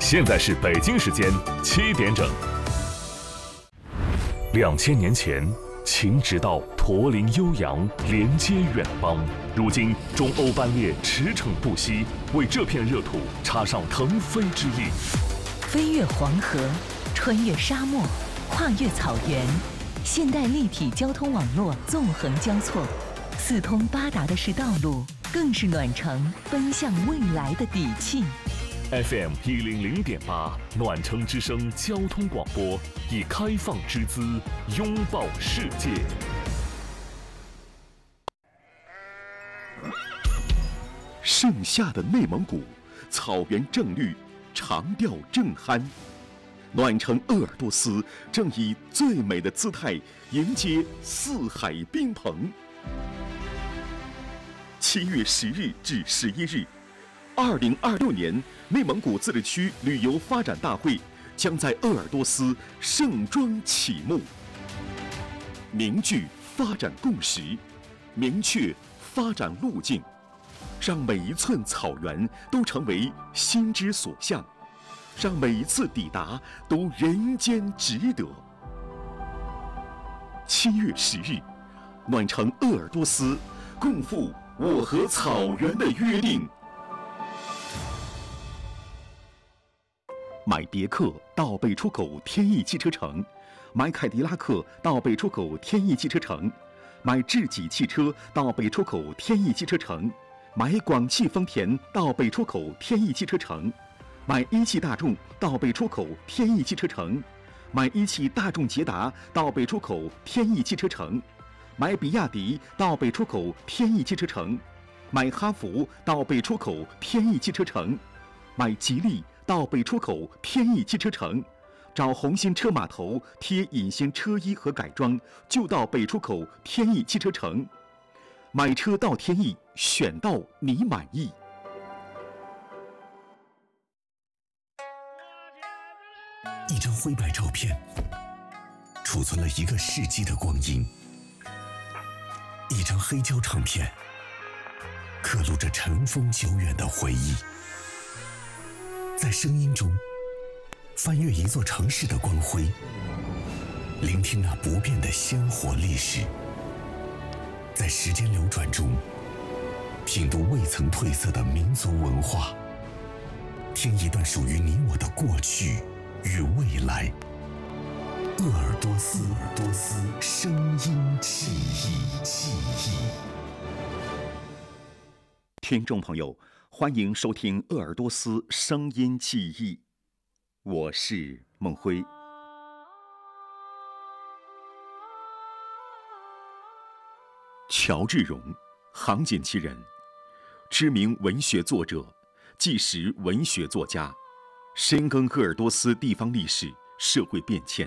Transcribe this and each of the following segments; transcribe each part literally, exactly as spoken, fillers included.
现在是北京时间七点整。两千年前，秦直道驼铃悠扬，连接远邦。如今，中欧班列驰骋不息，为这片热土插上腾飞之翼。 飞越黄河，穿越沙漠，跨越草原，现代立体交通网络纵横交错，四通八达的是道路，更是暖城奔向未来的底气。 F M 一零零点八，暖城之声交通广播，以开放之姿拥抱世界。 盛夏的内蒙古，草原正绿，长调正酣。暖城鄂尔多斯正以最美的姿态迎接四海宾朋。七月十日至十一日，二零二六年内蒙古自治区旅游发展大会将在鄂尔多斯盛装启幕。凝聚发展共识，明确发展路径，让每一寸草原都成为心之所向，让每一次抵达都人间值得。七月十日，暖城鄂尔多斯，共赴我和草原的约定。买别克到北出口天翼汽车城，买凯迪拉克到北出口天翼汽车城，买智己汽车到北出口天翼汽车城，买广汽丰田到北出口天翼汽车城，买一汽大众到北出口天翼汽车城，买一汽大众捷达到北出口天翼汽车城，买比亚迪到北出口天翼汽车城，买哈弗到北出口天翼汽车城，买吉利到北出口天翼汽车城，找红星车码头贴隐形车衣和改装，就到北出口天翼汽车城。买车到天翼，选到你满意。 一张灰白照片，储存了一个世纪的光阴；一张黑胶唱片，刻录着尘封久远的回忆。在声音中，翻阅一座城市的光辉，聆听那不变的鲜活历史。在时间流转中，品读未曾褪色的民族文化，听一段属于你我的过去与未来。鄂尔多斯，鄂尔多斯，声音记忆，记忆。 听众朋友，欢迎收听鄂尔多斯声音记忆，我是孟辉。乔治荣，杭锦旗人，知名文学作者，纪实文学作家，深耕鄂尔多斯地方历史、社会变迁。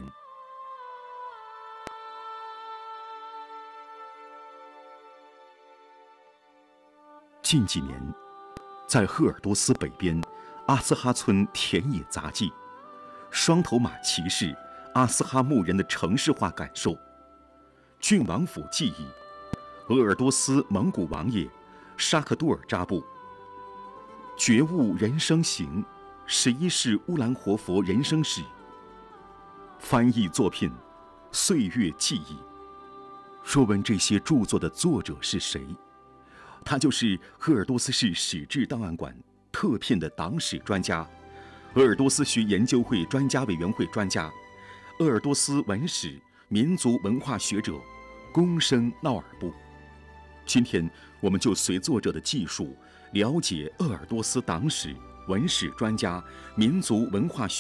近几年，在鄂尔多斯北边阿斯哈村田野杂技，双头马骑士阿斯哈牧人的城市化感受，郡王府记忆，鄂尔多斯蒙古王爷沙克杜尔扎布，觉悟人生行，十一世乌兰活佛人生史，翻译作品《岁月记忆》。若问这些著作的作者是谁，他就是鄂尔多斯市史志档案馆特聘的党史专家，鄂尔多斯学研究会专家委员会专家，鄂尔多斯文史民族文化学者公生闹尔布。今天我们就随作者的记述，了解鄂尔多斯党史文史专家民族文化学